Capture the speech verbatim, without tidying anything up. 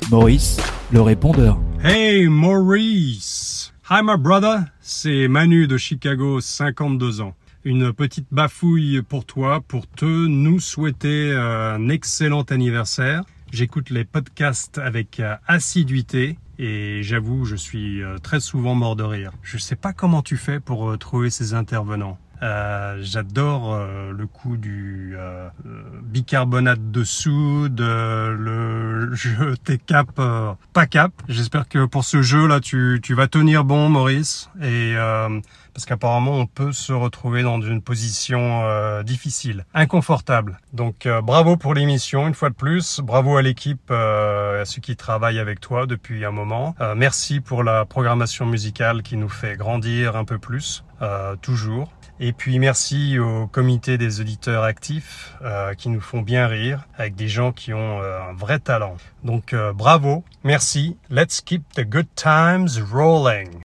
Maurice, le répondeur. Hey Maurice! Hi my brother, c'est Manu de Chicago, cinquante-deux ans. Une petite bafouille pour toi, pour te nous souhaiter un excellent anniversaire. J'écoute les podcasts avec assiduité et j'avoue, je suis très souvent mort de rire. Je sais pas comment tu fais pour trouver ces intervenants. Euh, j'adore euh, le coup du euh, bicarbonate de soude, euh, le jeu t'es cap, euh, pas cap. J'espère que pour ce jeu-là, tu, tu vas tenir bon, Maurice. Et euh, parce qu'apparemment, on peut se retrouver dans une position euh, difficile, inconfortable. Donc, euh, bravo pour l'émission, une fois de plus. Bravo à l'équipe, euh, à ceux qui travaillent avec toi depuis un moment. Euh, merci pour la programmation musicale qui nous fait grandir un peu plus, euh, toujours. Et puis merci au comité des auditeurs actifs euh, qui nous font bien rire avec des gens qui ont euh, un vrai talent. Donc euh, bravo, merci. Let's keep the good times rolling.